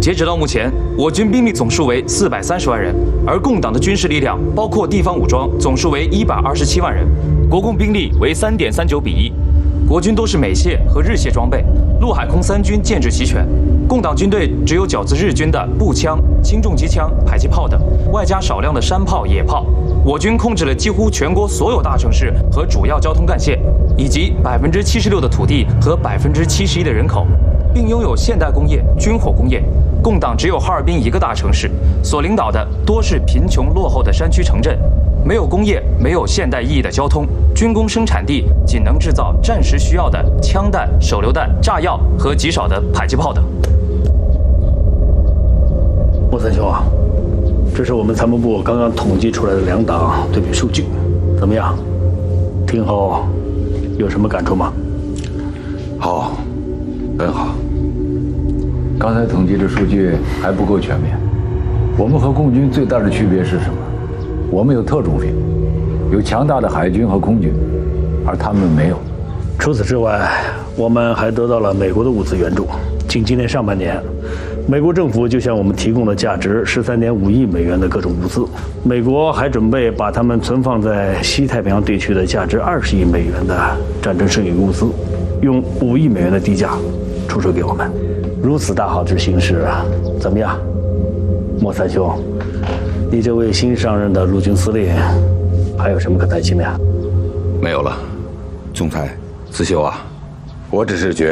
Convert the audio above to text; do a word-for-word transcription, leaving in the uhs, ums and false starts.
截止到目前，我军兵力总数为四百三十万人，而共党的军事力量包括地方武装总数为一百二十七万人，国共兵力为三点三九比一。国军都是美械和日械装备，陆海空三军建制齐全。共党军队只有饺子日军的步枪、轻重机枪、迫击炮等，外加少量的山炮、野炮。我军控制了几乎全国所有大城市和主要交通干线，以及百分之七十六的土地和百分之七十一的人口，并拥有现代工业、军火工业。共党只有哈尔滨一个大城市，所领导的多是贫穷落后的山区城镇，没有工业，没有现代意义的交通，军工生产地仅能制造战时需要的枪弹、手榴弹、炸药和极少的迫击炮等。 莫三兄啊，这是我们参谋部刚刚统计出来的两党对比数据，怎么样？听后有什么感触吗？ 好，很好。刚才统计的数据还不够全面。我们和共军最大的区别是什么？我们有特种兵，有强大的海军和空军，而他们没有。 除此之外，我们还得到了美国的物资援助。仅今年上半年，美国政府就向我们提供了价值十三点五亿美元的各种物资。美国还准备把它们存放在西太平洋地区的价值二十亿美元的战争剩余物资，用五亿美元的低价出售给我们。如此大好之形势，怎么样，莫三兄？你这位新上任的陆军司令，还有什么可担心的呀？ 没有了，总裁，子秀啊，我只是觉得。